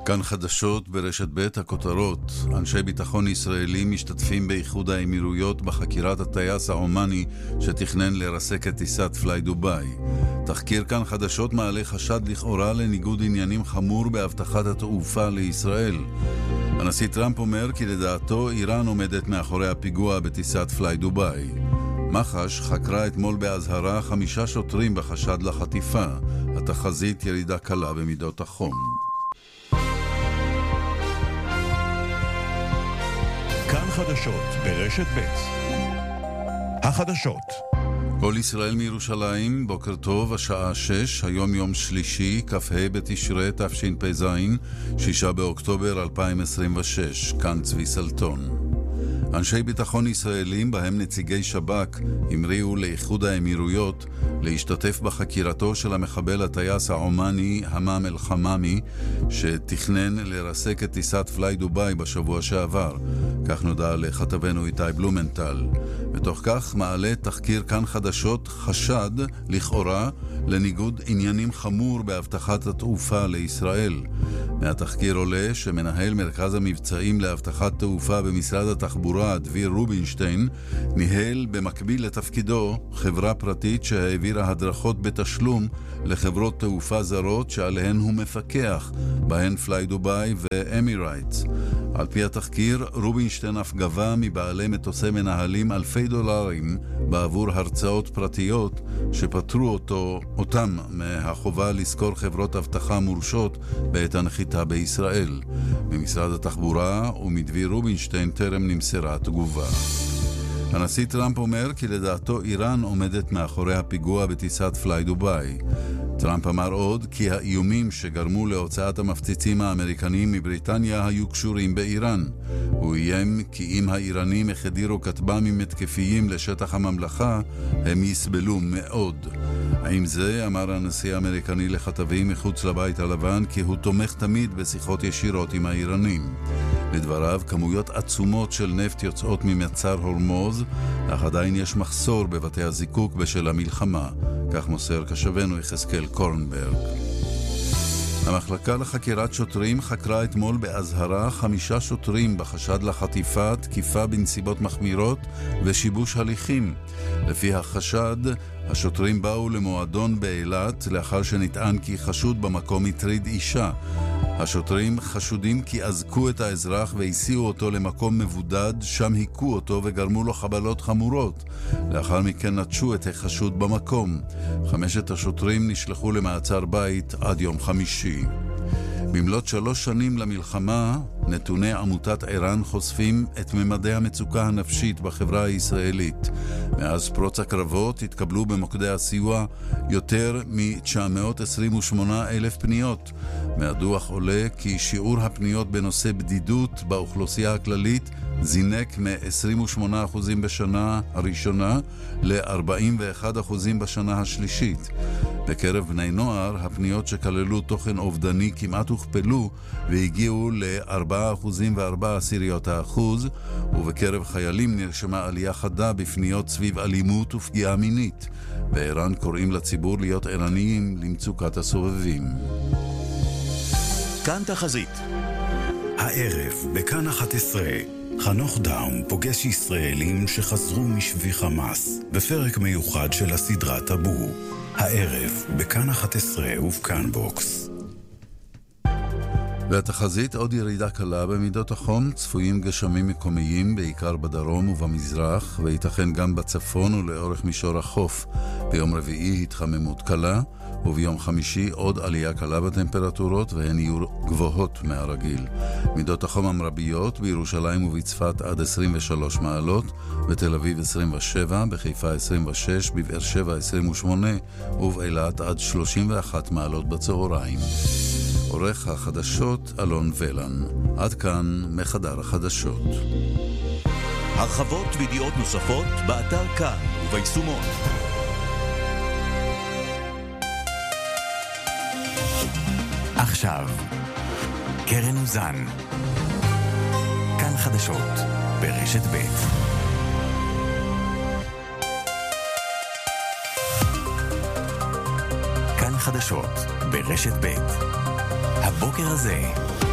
כאן חדשות ברשת ב' הכותרות. אנשי ביטחון ישראלים משתתפים באיחוד האמירויות בחקירת הטייס העומני שתכנן לרסק את טיסת פליי דוביי. תחקיר כאן חדשות מעלה חשד לכאורה לניגוד עניינים חמור בהבטחת התעופה לישראל. הנשיא טראמפ אומר כי לדעתו איראן עומדת מאחורי הפיגוע בטיסת פליי דוביי. מח"ש חקרה אתמול בהזהרה 5 שוטרים בחשד לחטיפה. התחזית ירידה קלה במידות החום. כאן חדשות ברשת ב' החדשות. כל ישראל מירושלים, בוקר טוב, השעה 6, היום יום שלישי, כ"ה בתשרי תשפ"ז, 6 באוקטובר 2026, כאן צבי סלטון. אנשי ביטחון ישראלים, בהם נציגי שב"כ, המריאו לאיחוד האמירויות להשתתף בחקירתו של המחבל הטייס העומני המאם אל-חמאמי, שתכנן לרסק את טיסת פליי דוביי בשבוע שעבר. כך נודע לכתבנו איתי בלומנטל. בתוך כך מעלה תחקיר כאן חדשות חשד לכאורה לניגוד עניינים חמור בהבטחת התעופה לישראל. מהתחקיר עולה שמנהל מרכז המבצעים להבטחת תעופה במשרד התחבורה, דביר רובינשטיין, ניהל במקביל לתפקידו חברה פרטית שהעבירה הדרכות בתשלום לחברות תעופה זרות שעליהן הוא מפקח, בהן פליי דוביי ואמירייטס. על פי התחקיר, רובינשטיין אף גבה מבעלי מטוסי מנהלים אלפי דולרים בעבור הרצאות פרטיות שפטרו אותם מהחובה לזכור חברות אבטחה מורשות בעת הנחיתה בישראל. ממשרד התחבורה ומדביר רובינשטיין טרם נמסרה תגובה. הנשיא טראמפ אומר כי לדעתו איראן עומדת מאחורי הפיגוע בטיסת פליי דוביי. טראמפ אמר עוד כי האיומים שגרמו להוצאת המפציצים האמריקנים מבריטניה היו קשורים באיראן. הוא איים כי אם האיראנים החדירו כטב"מים התקפיים לשטח הממלכה, הם יסבלו מאוד. עם זה אמר הנשיא האמריקני לכתבים מחוץ לבית הלבן כי הוא תומך תמיד בשיחות ישירות עם האיראנים. לדבריו, כמויות עצומות של נפט יוצאות ממצר הורמוז, אך עדיין יש מחסור בבתי הזיקוק בשל המלחמה. כך מוסר קשבנו יחזקאל קורנברג. המחלקה לחקירת שוטרים חקרה אתמול בהזהרה 5 שוטרים בחשד לחטיפה, תקיפה בנסיבות מחמירות ושיבוש הליכים. לפי החשד, השוטרים באו למועדון באילת לאחר שנטען כי חשוד במקום הטריד אישה. השוטרים חשודים כי אזקו את האזרח והסיעו אותו למקום מבודד, שם היכו אותו וגרמו לו חבלות חמורות. לאחר מכן נטשו את החשוד במקום. 5 השוטרים נשלחו למעצר בית עד יום חמישי. במלאת 3 שנים למלחמה, נתוני עמותת ער"ן חושפים את ממדי המצוקה הנפשית בחברה הישראלית. מאז פרוץ הקרבות התקבלו במוקדי הסיוע יותר מ-928,000 פניות. מהדוח עולה כי שיעור הפניות בנושא בדידות באוכלוסייה הכללית זינק מ-28% בשנה הראשונה ל-41% בשנה השלישית. בקרב בני נוער, הפניות שכללו תוכן אובדני כמעט הוכפלו והגיעו ל-4.4%, ובקרב חיילים נרשמה עלייה חדה בפניות סביב אלימות ופגיעה מינית. בער"ן קוראים לציבור להיות ערניים למצוקת הסובבים. כאן תחזית. הערב בכאן 11 חנוך דאום פוגש ישראלים שחזרו משבי חמאס בפרק מיוחד של הסדרה טאבו. הערב בכאן 11 ובכאן בוקס. והתחזית עוד ירידה קלה במידות החום, צפויים גשמים מקומיים בעיקר בדרום ובמזרח וייתכן גם בצפון ולאורך מישור החוף. ביום רביעי התחממות קלה וביום חמישי עוד עלייה קלה בטמפרטורות והן יהיו גבוהות מהרגיל. מידות החום המרביות בירושלים ובצפת עד 23 מעלות, בתל אביב 27, בחיפה 26, בבאר שבע 28 ובאילת עד 31 מעלות בצהריים. עורך החדשות אלון ולן. עד כאן מחדר החדשות. הרחבות וידיעות נוספות באתר כאן וביישומון. עכשיו קרן אוזן, כאן חדשות ברשת ב'. כאן חדשות ברשת ב'. הבוקר הזה